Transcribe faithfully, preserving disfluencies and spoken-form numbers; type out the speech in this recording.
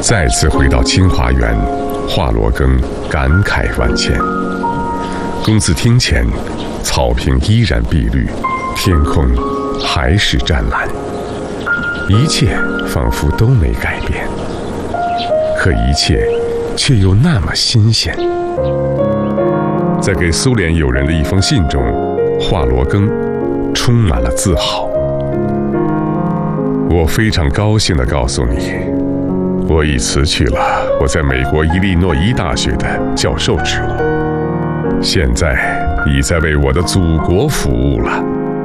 再次回到清华园，华罗庚感慨万千。公子厅前，草坪依然碧绿，天空还是湛蓝，一切仿佛都没改变，可一切却又那么新鲜。在给苏联友人的一封信中，华罗庚充满了自豪。我非常高兴地告诉你，我已辞去了我在美国伊利诺伊大学的教授职务，现在已在为我的祖国服务了。